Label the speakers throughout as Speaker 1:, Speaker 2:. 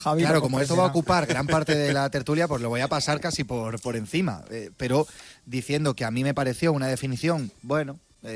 Speaker 1: Javi,
Speaker 2: claro, como esto va a ocupar gran parte de la tertulia, pues lo voy a pasar casi por encima. Pero diciendo que a mí me pareció una definición, bueno,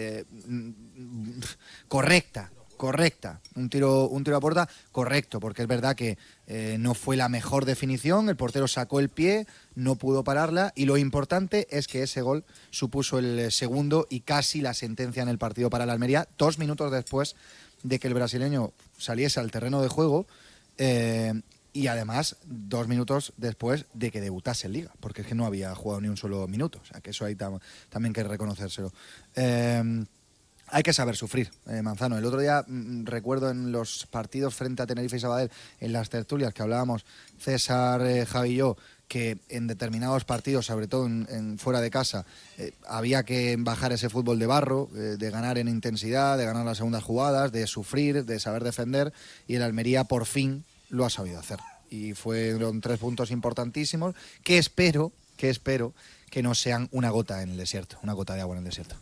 Speaker 2: correcta. Un tiro a puerta correcto, porque es verdad que no fue la mejor definición, el portero sacó el pie, no pudo pararla, y lo importante es que ese gol supuso el segundo y casi la sentencia en el partido para el Almería, 2 minutos después de que el brasileño saliese al terreno de juego, y además 2 minutos después de que debutase en Liga, porque es que no había jugado ni un solo minuto, o sea que eso hay también que reconocérselo. Hay que saber sufrir, Manzano. El otro día recuerdo en los partidos frente a Tenerife y Sabadell, en las tertulias que hablábamos César, Javi y yo, que en determinados partidos, sobre todo en fuera de casa, había que bajar ese fútbol de barro, de ganar en intensidad, de ganar las segundas jugadas, de sufrir, de saber defender, y el Almería por fin lo ha sabido hacer. Y fueron 3 puntos importantísimos que espero que no sean una gota en el desierto, una gota de agua en el desierto.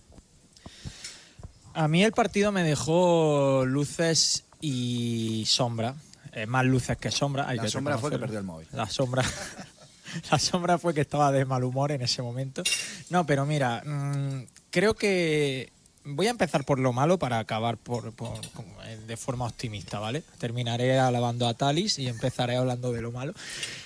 Speaker 1: A mí el partido me dejó luces y sombra. Más luces que sombra.
Speaker 2: La sombra fue que perdió el móvil.
Speaker 1: La sombra fue que estaba de mal humor en ese momento. No, pero mira, creo que voy a empezar por lo malo para acabar de forma optimista, ¿vale? Terminaré alabando a Thalys y empezaré hablando de lo malo.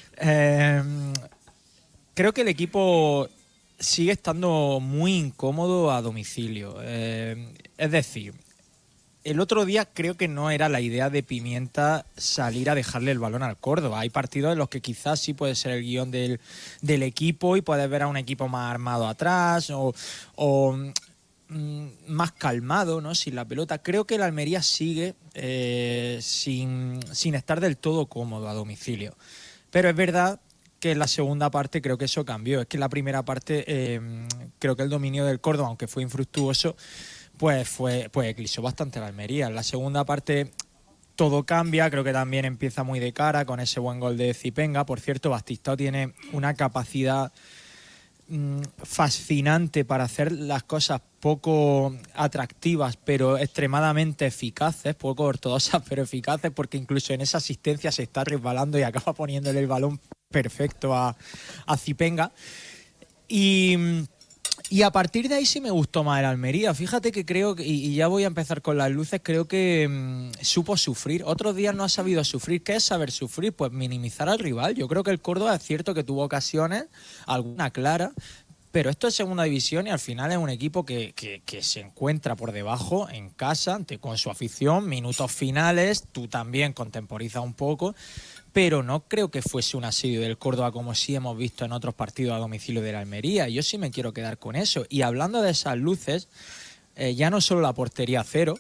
Speaker 1: Creo que el equipo sigue estando muy incómodo a domicilio. Es decir, el otro día creo que no era la idea de Pimienta salir a dejarle el balón al Córdoba. Hay partidos en los que quizás sí puede ser el guión del equipo y puedes ver a un equipo más armado atrás o más calmado, ¿no? Sin la pelota. Creo que el Almería sigue sin estar del todo cómodo a domicilio. Pero es verdad que en la segunda parte creo que eso cambió. Es que en la primera parte creo que el dominio del Córdoba, aunque fue infructuoso, pues eclipsó bastante la Almería. En la segunda parte todo cambia, creo que también empieza muy de cara con ese buen gol de Zipenga. Por cierto, Batistao tiene una capacidad fascinante para hacer las cosas poco atractivas pero extremadamente eficaces, poco ortodoxas pero eficaces, porque incluso en esa asistencia se está resbalando y acaba poniéndole el balón perfecto a Zipenga. Y a partir de ahí sí me gustó más el Almería. Fíjate que creo, y ya voy a empezar con las luces, creo que supo sufrir. Otros días no ha sabido sufrir. ¿Qué es saber sufrir? Pues minimizar al rival. Yo creo que el Córdoba es cierto que tuvo ocasiones, alguna clara, pero esto es segunda división y al final es un equipo que se encuentra por debajo en casa, con su afición, minutos finales, tú también contemporiza un poco, pero no creo que fuese un asedio del Córdoba como sí hemos visto en otros partidos a domicilio de la Almería. Yo sí me quiero quedar con eso. Y hablando de esas luces, ya no solo la portería cero,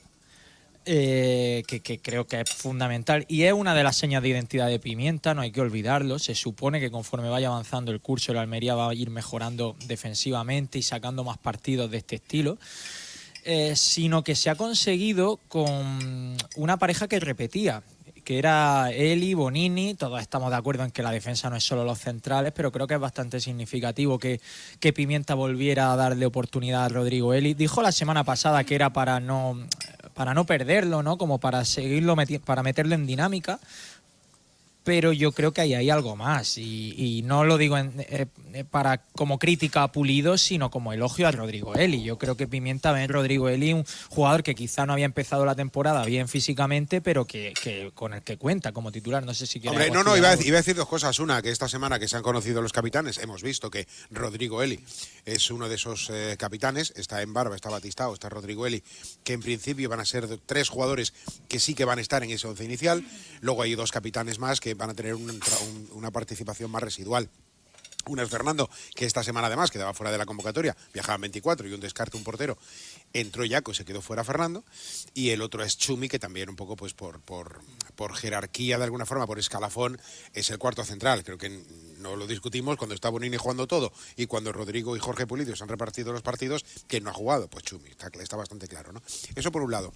Speaker 1: que creo que es fundamental y es una de las señas de identidad de Pimienta, no hay que olvidarlo. Se supone que conforme vaya avanzando el curso, la Almería va a ir mejorando defensivamente y sacando más partidos de este estilo. Sino que se ha conseguido con una pareja que repetía, que era Eli, Bonini. Todos estamos de acuerdo en que la defensa no es solo los centrales, pero creo que es bastante significativo que Pimienta volviera a darle oportunidad a Rodrigo Eli. Dijo la semana pasada que era para no perderlo, ¿no? Como para seguirlo para meterlo en dinámica. Pero yo creo que ahí hay algo más y no lo digo para como crítica a Pulido, sino como elogio a Rodrigo Eli. Yo creo que Pimienta ve en Rodrigo Eli un jugador que quizá no había empezado la temporada bien físicamente, pero que con el que cuenta como titular. No sé si quiere.
Speaker 3: Hombre, iba a decir 2 cosas. Una, que esta semana que se han conocido los capitanes, hemos visto que Rodrigo Eli es uno de esos capitanes. Está en Barba, está Batistao, está Rodrigo Eli, que en principio van a ser 3 jugadores que sí que van a estar en ese 11 inicial. Luego hay 2 capitanes más que van a tener una participación más residual. Uno es Fernando, que esta semana además quedaba fuera de la convocatoria, viajaban 24 y un descarte, un portero. Entró Yaco, se quedó fuera Fernando. Y el otro es Chumi, que también un poco pues por jerarquía de alguna forma, por escalafón, es el cuarto central. Creo que no lo discutimos cuando está Bonini jugando todo y cuando Rodrigo y Jorge Pulido se han repartido los partidos, que no ha jugado, pues Chumi, está bastante claro, ¿no? Eso por un lado.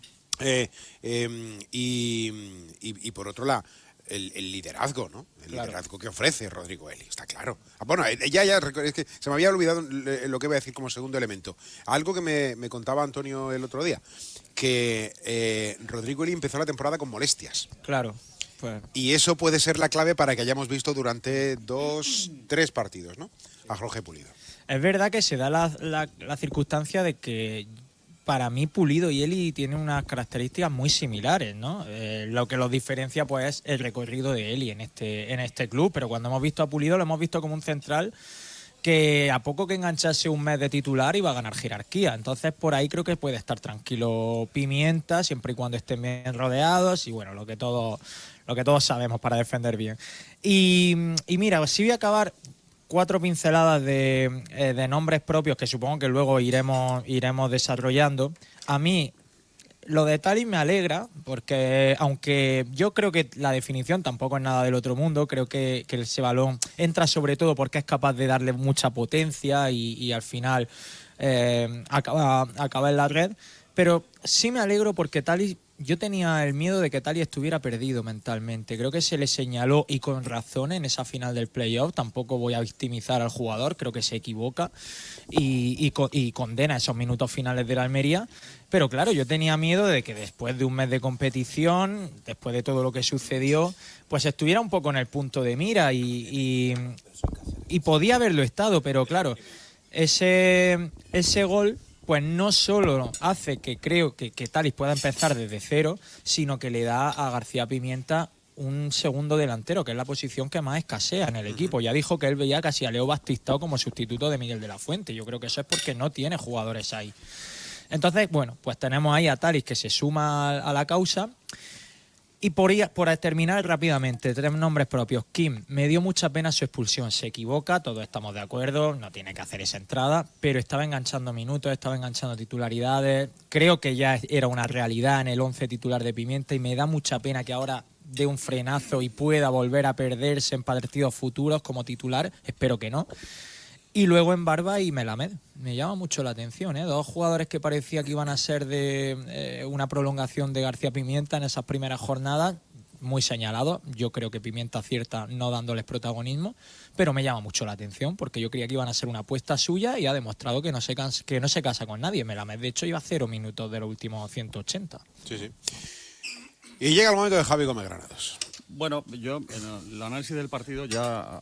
Speaker 3: Y por otro lado, el liderazgo, ¿no? Liderazgo que ofrece Rodrigo Eli, está claro. Bueno, es que se me había olvidado lo que iba a decir como segundo elemento. Algo que me contaba Antonio el otro día, que Rodrigo Eli empezó la temporada con molestias.
Speaker 1: Claro.
Speaker 3: Y eso puede ser la clave para que hayamos visto durante 3 partidos, ¿no? A Jorge Pulido.
Speaker 1: Es verdad que se da la circunstancia de que para mí Pulido y Eli tienen unas características muy similares, ¿no? Lo que los diferencia pues es el recorrido de Eli en este club, pero cuando hemos visto a Pulido lo hemos visto como un central que a poco que enganchase un mes de titular iba a ganar jerarquía. Entonces por ahí creo que puede estar tranquilo Pimienta, siempre y cuando estén bien rodeados y bueno, lo que todos sabemos para defender bien. Y mira, sí voy a acabar 4 pinceladas de nombres propios que supongo que luego iremos desarrollando. A mí lo de Thalys me alegra porque aunque yo creo que la definición tampoco es nada del otro mundo, creo que ese balón entra sobre todo porque es capaz de darle mucha potencia y al final acaba en la red. Pero sí me alegro porque Thalys, yo tenía el miedo de que Thalys estuviera perdido mentalmente. Creo que se le señaló y con razón en esa final del playoff. Tampoco voy a victimizar al jugador, creo que se equivoca y condena esos minutos finales de la Almería. Pero claro, yo tenía miedo de que después de un mes de competición, después de todo lo que sucedió, pues estuviera un poco en el punto de mira y podía haberlo estado, pero claro, ese gol pues no solo hace que creo que Thalys pueda empezar desde cero, sino que le da a García Pimienta un segundo delantero, que es la posición que más escasea en el equipo. Ya dijo que él veía casi a Leo Bastistao como sustituto de Miguel de la Fuente. Yo creo que eso es porque no tiene jugadores ahí. Entonces, bueno, pues tenemos ahí a Thalys que se suma a la causa. Y por terminar rápidamente, 3 nombres propios. Kim, me dio mucha pena su expulsión. Se equivoca, todos estamos de acuerdo, no tiene que hacer esa entrada, pero estaba enganchando minutos, estaba enganchando titularidades. Creo que ya era una realidad en el 11 titular de Pimienta y me da mucha pena que ahora dé un frenazo y pueda volver a perderse en partidos futuros como titular. Espero que no. Y luego en Barba y Melamed. Me llama mucho la atención, ¿eh? 2 jugadores que parecía que iban a ser de una prolongación de García Pimienta en esas primeras jornadas, muy señalados. Yo creo que Pimienta acierta no dándoles protagonismo, pero me llama mucho la atención porque yo creía que iban a ser una apuesta suya y ha demostrado que no se casa con nadie. Melamed, de hecho, iba 0 minutos de los últimos 180.
Speaker 3: Sí. Y llega el momento de Javi Gómez Granados.
Speaker 4: Bueno, yo en el análisis del partido ya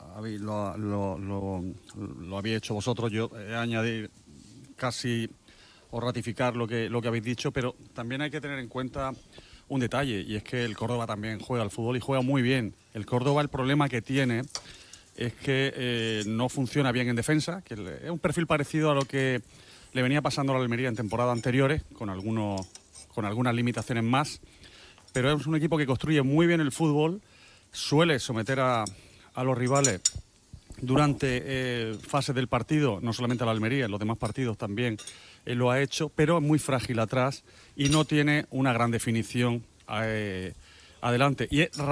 Speaker 4: lo habéis hecho vosotros. Yo he añadido casi o ratificar lo que habéis dicho, pero también hay que tener en cuenta un detalle, y es que el Córdoba también juega al fútbol y juega muy bien. El Córdoba, el problema que tiene es que no funciona bien en defensa, que es un perfil parecido a lo que le venía pasando a la Almería en temporadas anteriores, con algunas limitaciones más. Pero es un equipo que construye muy bien el fútbol, suele someter a los rivales durante fases del partido, no solamente a la Almería, en los demás partidos también lo ha hecho, pero es muy frágil atrás y no tiene una gran definición adelante,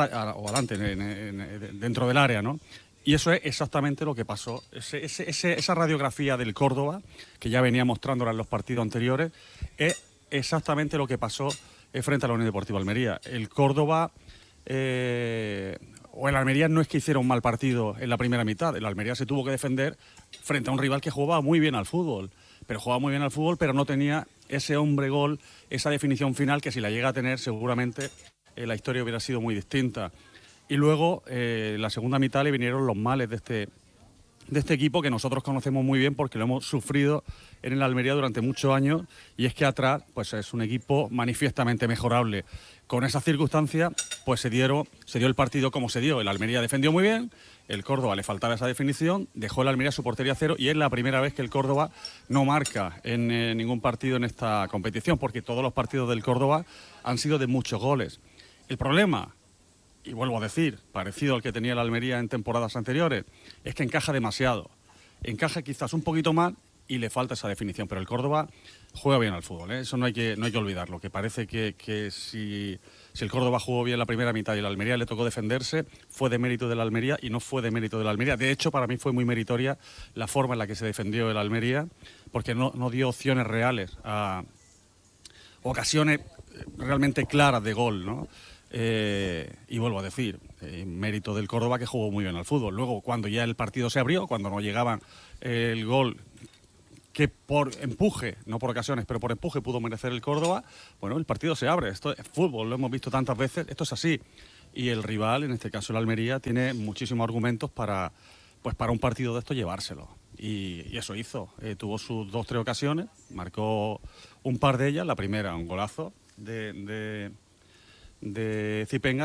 Speaker 4: dentro del área, ¿no? Y eso es exactamente lo que pasó. Esa radiografía del Córdoba, que ya venía mostrándola en los partidos anteriores, es exactamente lo que pasó frente a la Unión Deportiva Almería. El Córdoba o el Almería no es que hiciera un mal partido en la primera mitad. El Almería se tuvo que defender frente a un rival que jugaba muy bien al fútbol. Pero no tenía ese hombre gol, esa definición final que si la llega a tener seguramente la historia hubiera sido muy distinta. Y luego, la segunda mitad le vinieron los males de este equipo que nosotros conocemos muy bien porque lo hemos sufrido en el Almería durante muchos años, y es que atrás pues es un equipo manifiestamente mejorable. Con esas circunstancias pues se dio el partido como se dio. El Almería defendió muy bien, el Córdoba le faltaba esa definición, dejó el Almería su portería a 0 y es la primera vez que el Córdoba no marca en ningún partido en esta competición, porque todos los partidos del Córdoba han sido de muchos goles. El problema, y vuelvo a decir, parecido al que tenía el Almería en temporadas anteriores, es que encaja demasiado. Encaja quizás un poquito más y le falta esa definición, pero el Córdoba juega bien al fútbol, ¿eh? Eso no hay que olvidarlo, que parece que si el Córdoba jugó bien la primera mitad y el Almería le tocó defenderse, fue de mérito del Almería y no fue de mérito del Almería. De hecho, para mí fue muy meritoria la forma en la que se defendió el Almería, porque no dio opciones reales a ocasiones realmente claras de gol, ¿no? Y vuelvo a decir, mérito del Córdoba, que jugó muy bien al fútbol. Luego, cuando ya el partido se abrió, cuando no llegaba el gol que por empuje, no por ocasiones, pero por empuje pudo merecer el Córdoba, bueno, el partido se abre. Esto es fútbol, lo hemos visto tantas veces, esto es así. y el rival, en este caso el Almería, tiene muchísimos argumentos para un partido de esto llevárselo. Y eso hizo. Tuvo sus 2-3 ocasiones, marcó un par de ellas. La primera, un golazo de Zipenga.